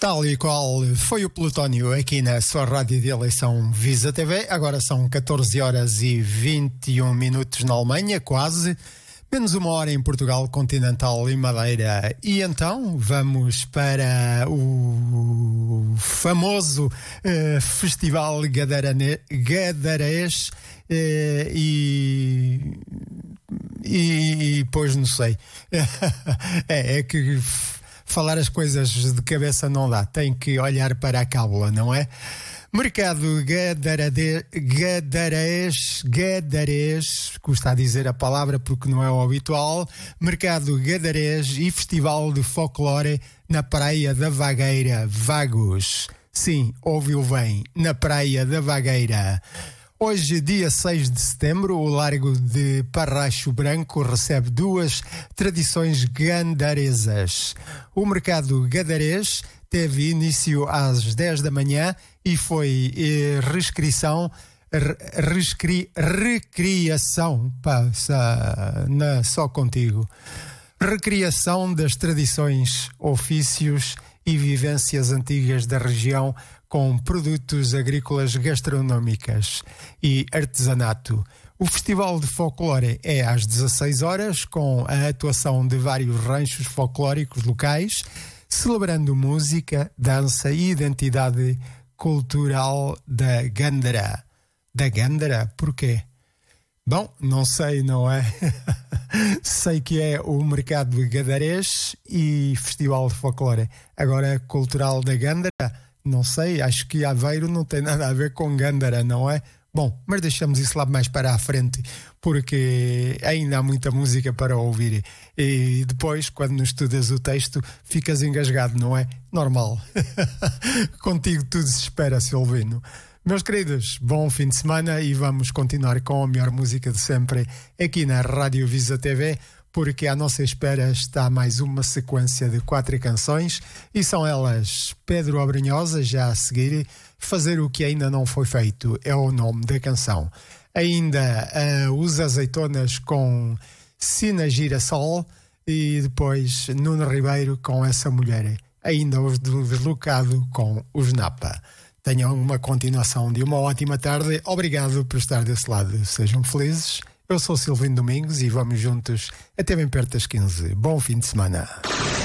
Tal e qual foi o Plutónio aqui na sua rádio de eleição Visa TV. Agora são 14 horas e 21 minutos na Alemanha, quase. Menos uma hora em Portugal continental e Madeira. E então vamos para o famoso Festival Gadarês e pois não sei. É que falar as coisas de cabeça não dá, tem que olhar para a cábula, não é? Mercado Gadarês, custa a dizer a palavra porque não é o habitual. Mercado Gadarês e Festival de Folclore na Praia da Vagueira, Vagos. Sim, ouviu bem, na Praia da Vagueira. Hoje, dia 6 de setembro, o Largo de Parracho Branco recebe duas tradições gandaresas. O mercado gadarês teve início às 10 da manhã e foi recriação, só contigo, recriação das tradições, ofícios e vivências antigas da região com produtos agrícolas, gastronómicas e artesanato. O Festival de Folclore é às 16 horas, com a atuação de vários ranchos folclóricos locais, celebrando música, dança e identidade cultural da Gândara. Da Gândara? Porquê? Bom, não sei, não é? Sei que é o Mercado Gadarês e Festival de Folclore. Agora, cultural da Gândara? Não sei, acho que Aveiro não tem nada a ver com Gândara, não é? Bom, mas deixamos isso lá mais para a frente, porque ainda há muita música para ouvir. E depois, quando nos estudas o texto, ficas engasgado, não é? Normal. Contigo tudo se espera, Silvino. Meus queridos, bom fim de semana e vamos continuar com a melhor música de sempre aqui na Rádio Visa TV, porque à nossa espera está mais uma sequência de 4 canções e são elas Pedro Abranhosa, já a seguir, Fazer o que ainda não foi feito é o nome da canção. Ainda Os Azeitonas com Sina Girassol e depois Nuno Ribeiro com Essa Mulher. Ainda os Deslocado com os Napa. Tenham uma continuação de uma ótima tarde. Obrigado por estar desse lado. Sejam felizes. Eu sou Silvino Domingos e vamos juntos até bem perto das 15. Bom fim de semana.